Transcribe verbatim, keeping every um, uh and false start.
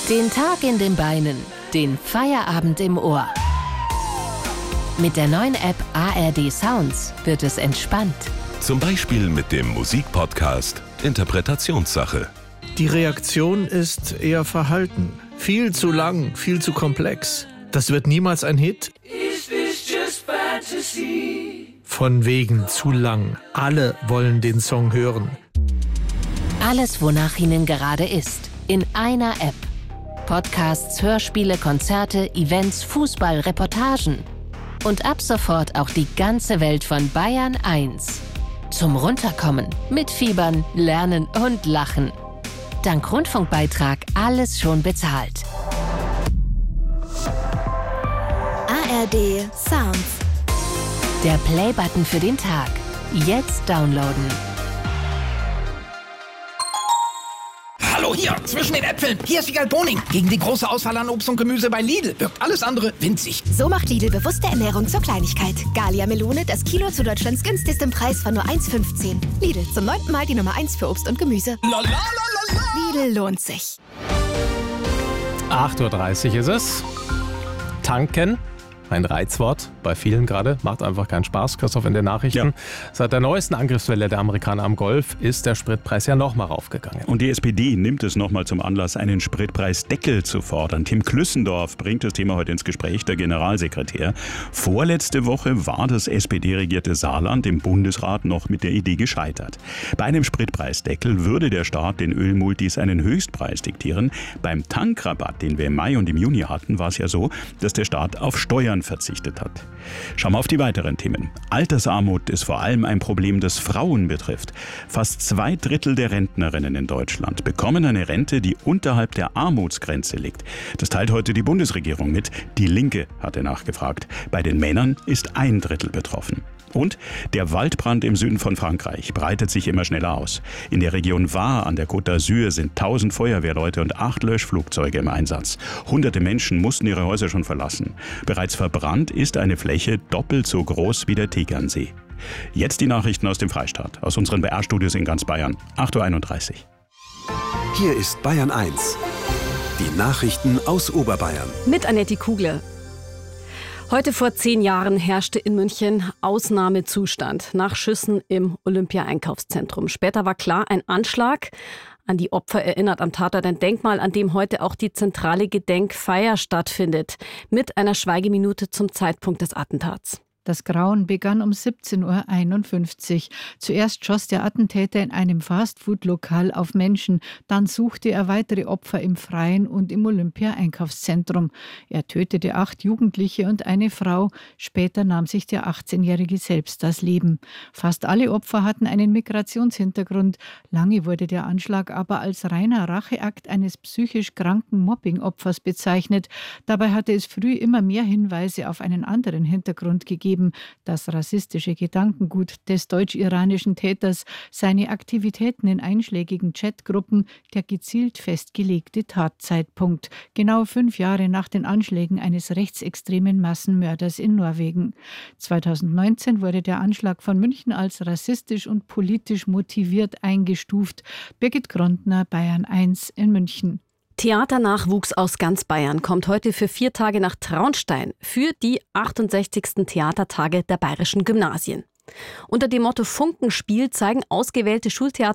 Den Tag in den Beinen, den Feierabend im Ohr. Mit der neuen App A R D Sounds wird es entspannt. Zum Beispiel mit dem Musikpodcast Interpretationssache. Die Reaktion ist eher verhalten. Viel zu lang, viel zu komplex. Das wird niemals ein Hit. Is this just fantasy? Von wegen zu lang. Alle wollen den Song hören. Alles, wonach Ihnen gerade ist, in einer App. Podcasts, Hörspiele, Konzerte, Events, Fußball, Reportagen. Und ab sofort auch die ganze Welt von Bayern eins. Zum Runterkommen, mitfiebern, lernen und lachen. Dank Rundfunkbeitrag alles schon bezahlt. A R D Sounds. Der Play-Button für den Tag. Jetzt downloaden. Hallo, hier, zwischen den Äpfeln. Hier ist Wiegald Boning. Gegen die große Auswahl an Obst und Gemüse bei Lidl wirkt alles andere winzig. So macht Lidl bewusste Ernährung zur Kleinigkeit. Gallia Melone, das Kilo zu Deutschlands günstigstem Preis von nur eins Komma fünfzehn. Lidl, zum neunten Mal die Nummer eins für Obst und Gemüse. La, la, la, la, la. Lidl lohnt sich. acht Uhr dreißig ist es. Tanken. Ein Reizwort bei vielen gerade, macht einfach keinen Spaß. Christoph, in den Nachrichten. Ja. Seit der neuesten Angriffswelle der Amerikaner am Golf ist der Spritpreis ja nochmal raufgegangen. Und die S P D nimmt es nochmal zum Anlass, einen Spritpreisdeckel zu fordern. Tim Klüssendorf bringt das Thema heute ins Gespräch, der Generalsekretär. Vorletzte Woche war das S P D-regierte Saarland im Bundesrat noch mit der Idee gescheitert. Bei einem Spritpreisdeckel würde der Staat den Ölmultis einen Höchstpreis diktieren. Beim Tankrabatt, den wir im Mai und im Juni hatten, war es ja so, dass der Staat auf Steuern verzichtet hat. Schauen wir auf die weiteren Themen. Altersarmut ist vor allem ein Problem, das Frauen betrifft. Fast zwei Drittel der Rentnerinnen in Deutschland bekommen eine Rente, die unterhalb der Armutsgrenze liegt. Das teilt heute die Bundesregierung mit. Die Linke hatte nachgefragt. Bei den Männern ist ein Drittel betroffen. Und der Waldbrand im Süden von Frankreich breitet sich immer schneller aus. In der Region Var an der Côte d'Azur sind tausend Feuerwehrleute und acht Löschflugzeuge im Einsatz. Hunderte Menschen mussten ihre Häuser schon verlassen. Bereits verbrannt ist eine Fläche doppelt so groß wie der Tegernsee. Jetzt die Nachrichten aus dem Freistaat, aus unseren B R-Studios in ganz Bayern. acht Uhr einunddreißig. Hier ist Bayern eins. Die Nachrichten aus Oberbayern. Mit Annette Kugler. Heute vor zehn Jahren herrschte in München Ausnahmezustand nach Schüssen im Olympia-Einkaufszentrum. Später war klar, ein Anschlag. An die Opfer erinnert am Tatort ein Denkmal, an dem heute auch die zentrale Gedenkfeier stattfindet. Mit einer Schweigeminute zum Zeitpunkt des Attentats. Das Grauen begann um siebzehn Uhr einundfünfzig. Zuerst schoss der Attentäter in einem Fastfood-Lokal auf Menschen. Dann suchte er weitere Opfer im Freien und im Olympia-Einkaufszentrum. Er tötete acht Jugendliche und eine Frau. Später nahm sich der achtzehnjährige selbst das Leben. Fast alle Opfer hatten einen Migrationshintergrund. Lange wurde der Anschlag aber als reiner Racheakt eines psychisch kranken Mobbing-Opfers bezeichnet. Dabei hatte es früh immer mehr Hinweise auf einen anderen Hintergrund gegeben. Das rassistische Gedankengut des deutsch-iranischen Täters, seine Aktivitäten in einschlägigen Chatgruppen, der gezielt festgelegte Tatzeitpunkt. Genau fünf Jahre nach den Anschlägen eines rechtsextremen Massenmörders in Norwegen. zweitausendneunzehn wurde der Anschlag von München als rassistisch und politisch motiviert eingestuft. Birgit Grondner, Bayern eins in München. Theaternachwuchs aus ganz Bayern kommt heute für vier Tage nach Traunstein für die achtundsechzigsten Theatertage der bayerischen Gymnasien. Unter dem Motto Funkenspiel zeigen ausgewählte Schultheater